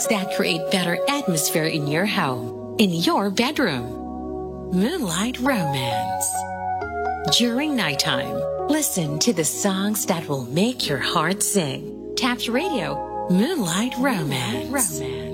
songs that create better atmosphere in your home, in your bedroom. Moonlight Romance. During nighttime, listen to the songs that will make your heart sing. Tap Radio, Moonlight Romance.